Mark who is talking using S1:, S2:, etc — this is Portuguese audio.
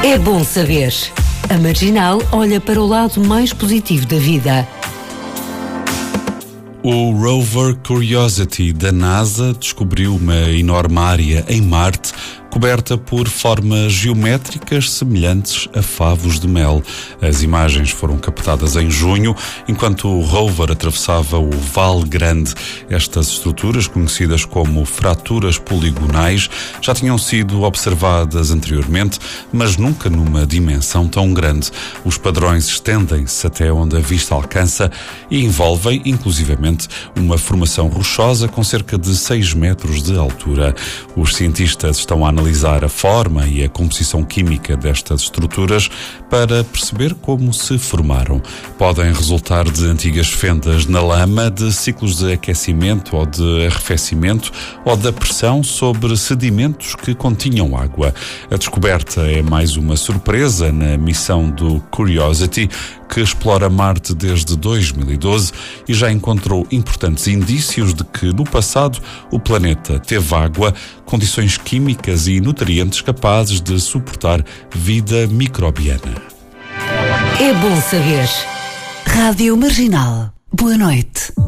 S1: É bom saber. A Marginal olha para o lado mais positivo da vida.
S2: O rover Curiosity da NASA descobriu uma enorme área em Marte coberta por formas geométricas semelhantes a favos de mel. As imagens foram captadas em junho, enquanto o rover atravessava o Val Grande. Estas estruturas, conhecidas como fraturas poligonais, já tinham sido observadas anteriormente, mas nunca numa dimensão tão grande. Os padrões estendem-se até onde a vista alcança e envolvem, inclusivamente, uma formação rochosa com cerca de 6 metros de altura. Os cientistas estão a analisar a forma e a composição química destas estruturas para perceber como se formaram. Podem resultar de antigas fendas na lama, de ciclos de aquecimento ou de arrefecimento ou da pressão sobre sedimentos que continham água. A descoberta é mais uma surpresa na missão do Curiosity, que explora Marte desde 2012 e já encontrou importantes indícios de que, no passado, o planeta teve água, condições químicas e nutrientes capazes de suportar vida microbiana.
S1: É bom saber.
S3: Rádio Marginal. Boa noite.